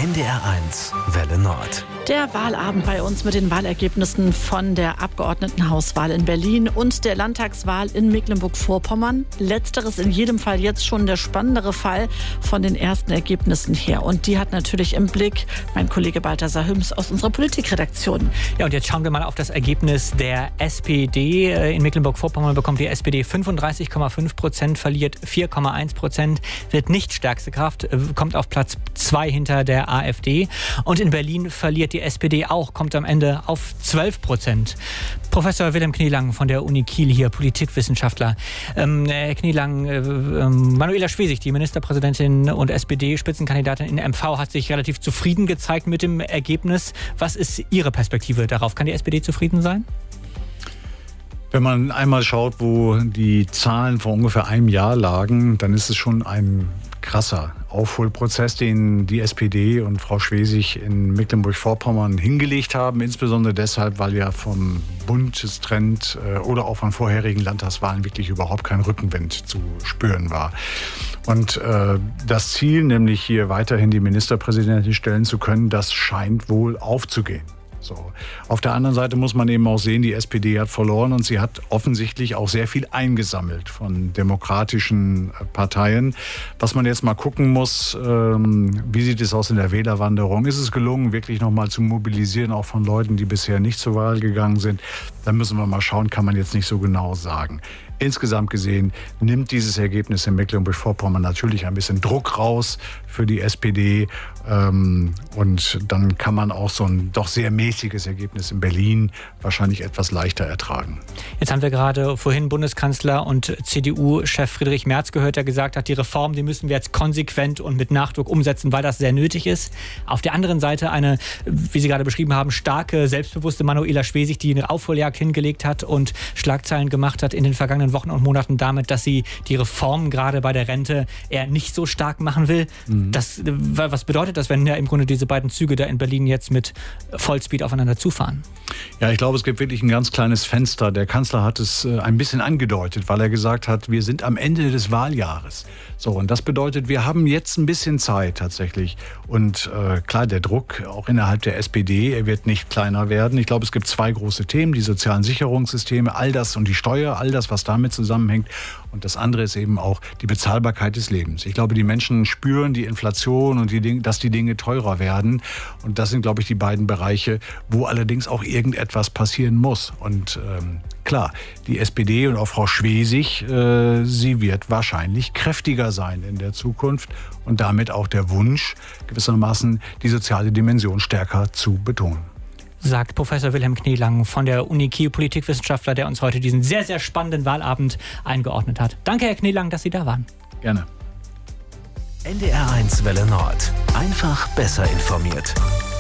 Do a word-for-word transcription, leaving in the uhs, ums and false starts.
N D R eins Welle Nord. Der Wahlabend bei uns mit den Wahlergebnissen von der Abgeordnetenhauswahl in Berlin und der Landtagswahl in Mecklenburg-Vorpommern. Letzteres in jedem Fall jetzt schon der spannendere Fall von den ersten Ergebnissen her. Und die hat natürlich im Blick mein Kollege Balthasar Hüms aus unserer Politikredaktion. Ja, und jetzt schauen wir mal auf das Ergebnis der S P D. In Mecklenburg-Vorpommern bekommt die S P D fünfunddreißig Komma fünf Prozent, verliert vier Komma eins Prozent, wird nicht stärkste Kraft, kommt auf Platz zwei hinter der A f D. Und in Berlin verliert die S P D auch, kommt am Ende auf zwölf Prozent. Professor Wilhelm Knielang von der Uni Kiel hier, Politikwissenschaftler. Ähm, Herr Knielang, äh, äh, Manuela Schwesig, die Ministerpräsidentin und S P D-Spitzenkandidatin in M V, hat sich relativ zufrieden gezeigt mit dem Ergebnis. Was ist Ihre Perspektive darauf? Kann die S P D zufrieden sein? Wenn man einmal schaut, wo die Zahlen vor ungefähr einem Jahr lagen, dann ist es schon ein krasser Aufholprozess, den die S P D und Frau Schwesig in Mecklenburg-Vorpommern hingelegt haben. Insbesondere deshalb, weil ja vom Bundestrend äh, oder auch von vorherigen Landtagswahlen wirklich überhaupt kein Rückenwind zu spüren war. Und äh, das Ziel, nämlich hier weiterhin die Ministerpräsidentin stellen zu können, das scheint wohl aufzugehen. So. Auf der anderen Seite muss man eben auch sehen, die S P D hat verloren und sie hat offensichtlich auch sehr viel eingesammelt von demokratischen Parteien. Was man jetzt mal gucken muss, ähm, wie sieht es aus in der Wählerwanderung? Ist es gelungen, wirklich nochmal zu mobilisieren, auch von Leuten, die bisher nicht zur Wahl gegangen sind? Da müssen wir mal schauen, kann man jetzt nicht so genau sagen. Insgesamt gesehen nimmt dieses Ergebnis in Mecklenburg-Vorpommern natürlich ein bisschen Druck raus für die S P D. Ähm, und dann kann man auch so ein doch sehr mäßiges Ergebnis in Berlin wahrscheinlich etwas leichter ertragen. Jetzt haben wir gerade vorhin Bundeskanzler und C D U-Chef Friedrich Merz gehört, der gesagt hat, die Reform, die müssen wir jetzt konsequent und mit Nachdruck umsetzen, weil das sehr nötig ist. Auf der anderen Seite eine, wie Sie gerade beschrieben haben, starke, selbstbewusste Manuela Schwesig, die eine Aufholjagd hingelegt hat und Schlagzeilen gemacht hat in den vergangenen Wochen und Monaten damit, dass sie die Reform gerade bei der Rente eher nicht so stark machen will. Mhm. Das, was bedeutet das, wenn ja im Grunde diese beiden Züge da in Berlin jetzt mit Vollspeed aufeinander zufahren? Ja, ich glaube, es gibt wirklich ein ganz kleines Fenster. Der Kanzler hat es äh, ein bisschen angedeutet, weil er gesagt hat, wir sind am Ende des Wahljahres. So, und das bedeutet, wir haben jetzt ein bisschen Zeit tatsächlich. Und äh, klar, der Druck auch innerhalb der S P D, er wird nicht kleiner werden. Ich glaube, es gibt zwei große Themen, die sozialen Sicherungssysteme, all das und die Steuer, all das, was damit zusammenhängt. Und das andere ist eben auch die Bezahlbarkeit des Lebens. Ich glaube, die Menschen spüren die Inflation und die Dinge, dass die Dinge teurer werden. Und das sind, glaube ich, die beiden Bereiche, wo allerdings auch irgendetwas passieren muss. Und ähm, klar, die S P D und auch Frau Schwesig, äh, sie wird wahrscheinlich kräftiger sein in der Zukunft. Und damit auch der Wunsch, gewissermaßen die soziale Dimension stärker zu betonen. Sagt Professor Wilhelm Knielang von der Uni Kiel, Politikwissenschaftler, der uns heute diesen sehr, sehr spannenden Wahlabend eingeordnet hat. Danke, Herr Knielang, dass Sie da waren. Gerne. N D R eins Welle Nord. Einfach besser informiert.